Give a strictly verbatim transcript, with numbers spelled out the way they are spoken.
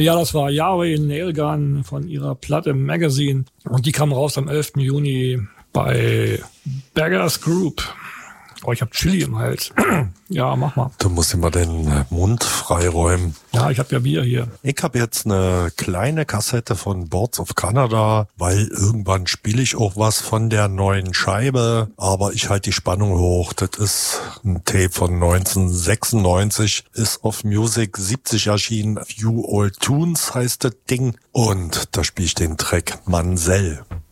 Ja, das war Yahweh Nailgun von ihrer Platte Magazine. Und die kam raus am elften Juni bei Beggars Group. Oh, ich hab Chili im Hals. Ja, mach mal. Du musst immer den Mund freiräumen. Ja, ich hab ja Bier hier. Ich habe jetzt eine kleine Kassette von Boards of Canada, weil irgendwann spiele ich auch was von der neuen Scheibe, aber ich halte die Spannung hoch. Das ist ein Tape von neunzehnhundertsechsundneunzig, ist auf Music siebzig erschienen. Few Old Tunes heißt das Ding und da spiele ich den Track Mansell.